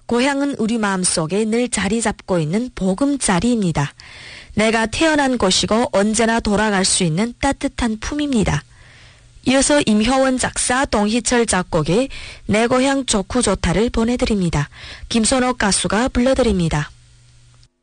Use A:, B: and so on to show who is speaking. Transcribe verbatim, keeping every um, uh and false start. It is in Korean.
A: 고향은 우리 마음속에 늘 자리 잡고 있는 보금자리입니다. 내가 태어난 곳이고 언제나 돌아갈 수 있는 따뜻한 품입니다. 이어서 임효원 작사, 동희철 작곡의 내 고향 좋고 좋다를 보내드립니다. 김선옥 가수가 불러드립니다.